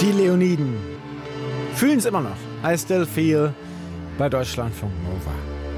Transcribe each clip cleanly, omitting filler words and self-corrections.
Die Leoniden fühlen es immer noch. I Still Feel bei Deutschlandfunk Nova.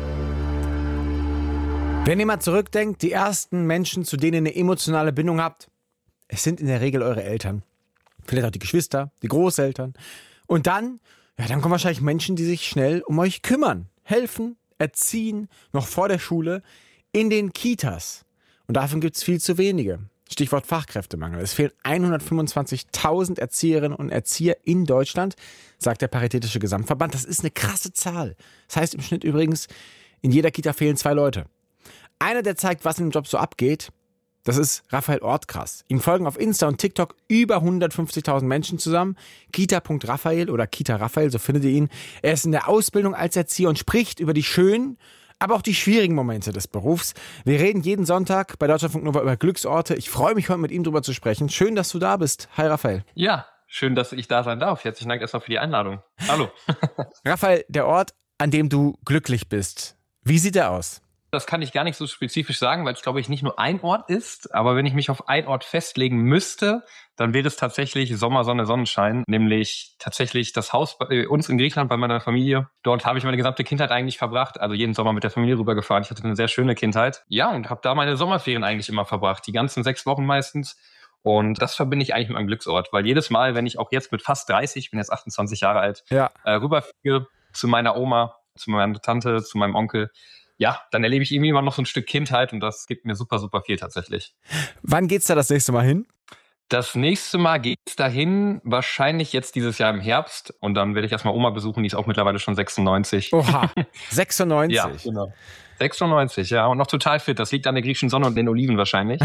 Wenn ihr mal zurückdenkt, die ersten Menschen, zu denen ihr eine emotionale Bindung habt, es sind in der Regel eure Eltern. Vielleicht auch die Geschwister, die Großeltern. Und dann kommen wahrscheinlich Menschen, die sich schnell um euch kümmern, helfen, erziehen, noch vor der Schule, in den Kitas. Und davon gibt es viel zu wenige. Stichwort Fachkräftemangel. Es fehlen 125.000 Erzieherinnen und Erzieher in Deutschland, sagt der Paritätische Gesamtverband. Das ist eine krasse Zahl. Das heißt im Schnitt übrigens, in jeder Kita fehlen 2 Leute. Einer, der zeigt, was in dem Job so abgeht, das ist Raphael Ortkrass. Ihm folgen auf Insta und TikTok über 150.000 Menschen zusammen. Kita.Raphael oder Kita Raphael, so findet ihr ihn. Er ist in der Ausbildung als Erzieher und spricht über die schönen, aber auch die schwierigen Momente des Berufs. Wir reden jeden Sonntag bei Deutschlandfunk Nova über Glücksorte. Ich freue mich, heute mit ihm drüber zu sprechen. Schön, dass du da bist. Hi, Raphael. Ja, schön, dass ich da sein darf. Herzlichen Dank erstmal für die Einladung. Hallo. Raphael, der Ort, an dem du glücklich bist, wie sieht der aus? Das kann ich gar nicht so spezifisch sagen, weil es, glaube ich, nicht nur ein Ort ist. Aber wenn ich mich auf einen Ort festlegen müsste, dann wäre es tatsächlich Sommer, Sonne, Sonnenschein. Nämlich tatsächlich das Haus bei uns in Griechenland, bei meiner Familie. Dort habe ich meine gesamte Kindheit eigentlich verbracht. Also jeden Sommer mit der Familie rübergefahren. Ich hatte eine sehr schöne Kindheit. Ja, und habe da meine Sommerferien eigentlich immer verbracht. Die ganzen 6 Wochen meistens. Und das verbinde ich eigentlich mit meinem Glücksort. Weil jedes Mal, wenn ich auch jetzt mit fast 30, ich bin jetzt 28 Jahre alt, rüberfliege zu meiner Oma, zu meiner Tante, zu meinem Onkel, ja, dann erlebe ich irgendwie immer noch so ein Stück Kindheit und das gibt mir super, super viel tatsächlich. Wann geht's da das nächste Mal hin? Das nächste Mal geht's dahin, wahrscheinlich jetzt dieses Jahr im Herbst und dann werde ich erstmal Oma besuchen, die ist auch mittlerweile schon 96. Oha, 96? Ja, genau. 96, ja, und noch total fit. Das liegt an der griechischen Sonne und den Oliven wahrscheinlich.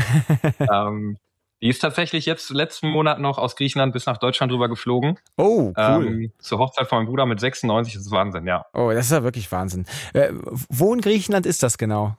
Die ist tatsächlich jetzt letzten Monat noch aus Griechenland bis nach Deutschland rüber geflogen. Oh, cool. Zur Hochzeit von meinem Bruder mit 96, das ist Wahnsinn, ja. Oh, das ist ja wirklich Wahnsinn. Wo in Griechenland ist das genau?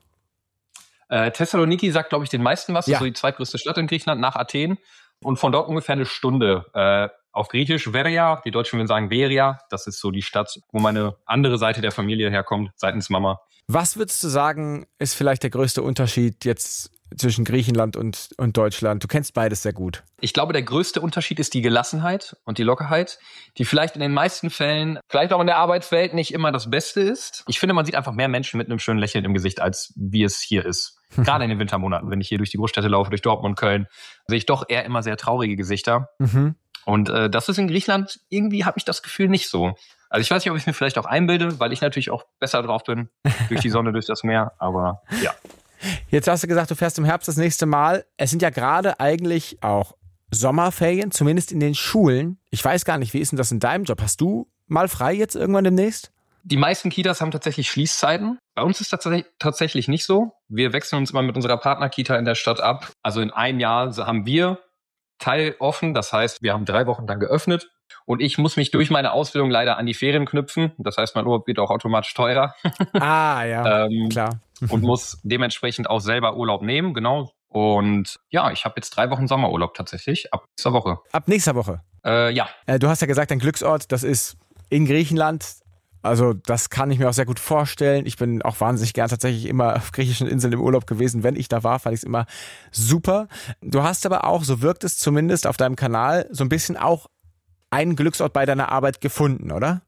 Thessaloniki sagt, glaube ich, den meisten was. Ja. Das ist so die zweitgrößte Stadt in Griechenland nach Athen. Und von dort ungefähr eine Stunde. Auf Griechisch Veria, die Deutschen würden sagen Veria. Das ist so die Stadt, wo meine andere Seite der Familie herkommt, seitens Mama. Was würdest du sagen, ist vielleicht der größte Unterschied jetzt zwischen Griechenland und Deutschland? Du kennst beides sehr gut. Ich glaube, der größte Unterschied ist die Gelassenheit und die Lockerheit, die vielleicht in den meisten Fällen, vielleicht auch in der Arbeitswelt, nicht immer das Beste ist. Ich finde, man sieht einfach mehr Menschen mit einem schönen Lächeln im Gesicht, als wie es hier ist. Gerade in den Wintermonaten, wenn ich hier durch die Großstädte laufe, durch Dortmund, Köln, sehe ich doch eher immer sehr traurige Gesichter. Mhm. Und das ist in Griechenland, irgendwie habe ich das Gefühl nicht so. Also ich weiß nicht, ob ich es mir vielleicht auch einbilde, weil ich natürlich auch besser drauf bin, durch die Sonne, durch das Meer, aber ja. Jetzt hast du gesagt, du fährst im Herbst das nächste Mal. Es sind ja gerade eigentlich auch Sommerferien, zumindest in den Schulen. Ich weiß gar nicht, wie ist denn das in deinem Job? Hast du mal frei jetzt irgendwann demnächst? Die meisten Kitas haben tatsächlich Schließzeiten. Bei uns ist das tatsächlich nicht so. Wir wechseln uns immer mit unserer Partnerkita in der Stadt ab. Also in einem Jahr haben wir teiloffen. Das heißt, wir haben 3 Wochen dann geöffnet. Und ich muss mich durch meine Ausbildung leider an die Ferien knüpfen. Das heißt, mein Urlaub wird auch automatisch teurer. Ah, ja, klar. Und muss dementsprechend auch selber Urlaub nehmen, genau. Und ja, ich habe jetzt 3 Wochen Sommerurlaub tatsächlich, ab nächster Woche. Ab nächster Woche? Ja. Du hast ja gesagt, dein Glücksort, das ist in Griechenland. Also das kann ich mir auch sehr gut vorstellen. Ich bin auch wahnsinnig gern tatsächlich immer auf griechischen Inseln im Urlaub gewesen. Wenn ich da war, fand ich es immer super. Du hast aber auch, so wirkt es zumindest auf deinem Kanal, so ein bisschen auch einen Glücksort bei deiner Arbeit gefunden, oder?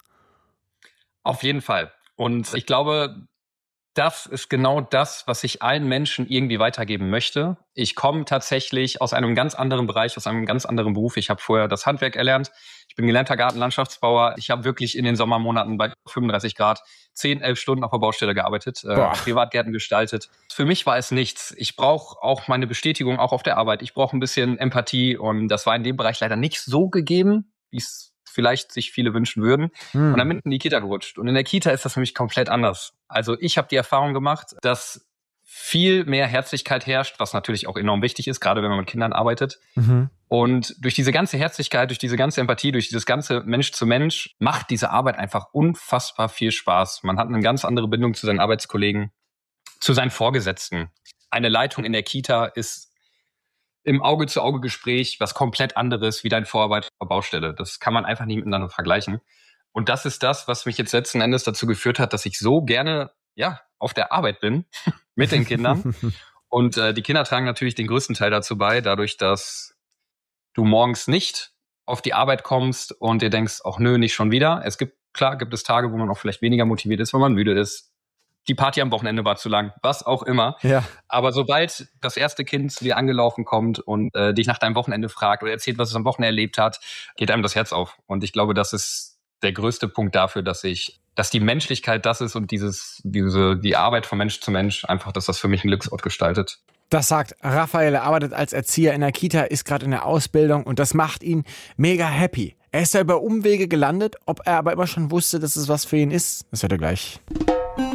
Auf jeden Fall. Und ich glaube, das ist genau das, was ich allen Menschen irgendwie weitergeben möchte. Ich komme tatsächlich aus einem ganz anderen Bereich, aus einem ganz anderen Beruf. Ich habe vorher das Handwerk erlernt. Ich bin gelernter Gartenlandschaftsbauer. Ich habe wirklich in den Sommermonaten bei 35 Grad 10, 11 Stunden auf der Baustelle gearbeitet, Privatgärten gestaltet. Für mich war es nichts. Ich brauche auch meine Bestätigung, auch auf der Arbeit. Ich brauche ein bisschen Empathie und das war in dem Bereich leider nicht so gegeben, wie es vielleicht sich viele wünschen würden. Und dann bin ich in die Kita gerutscht. Und in der Kita ist das für mich komplett anders. Also ich habe die Erfahrung gemacht, dass viel mehr Herzlichkeit herrscht, was natürlich auch enorm wichtig ist, gerade wenn man mit Kindern arbeitet. Mhm. Und durch diese ganze Herzlichkeit, durch diese ganze Empathie, durch dieses ganze Mensch zu Mensch macht diese Arbeit einfach unfassbar viel Spaß. Man hat eine ganz andere Bindung zu seinen Arbeitskollegen, zu seinen Vorgesetzten. Eine Leitung in der Kita ist im Auge-zu-Auge-Gespräch was komplett anderes wie dein Vorarbeiter auf der Baustelle. Das kann man einfach nicht miteinander vergleichen. Und das ist das, was mich jetzt letzten Endes dazu geführt hat, dass ich so gerne auf der Arbeit bin mit den Kindern. Und die Kinder tragen natürlich den größten Teil dazu bei, dadurch, dass du morgens nicht auf die Arbeit kommst und dir denkst, ach nö, nicht schon wieder. Gibt es Tage, wo man auch vielleicht weniger motiviert ist, weil man müde ist. Die Party am Wochenende war zu lang, was auch immer. Ja. Aber sobald das erste Kind zu dir angelaufen kommt und dich nach deinem Wochenende fragt oder erzählt, was es am Wochenende erlebt hat, geht einem das Herz auf. Und ich glaube, das ist der größte Punkt dafür, dass die Menschlichkeit das ist und die Arbeit von Mensch zu Mensch, einfach, dass das für mich einen Glücksort gestaltet. Das sagt Raphael, er arbeitet als Erzieher in der Kita, ist gerade in der Ausbildung und das macht ihn mega happy. Er ist da über Umwege gelandet, ob er aber immer schon wusste, dass es was für ihn ist, das hört er gleich.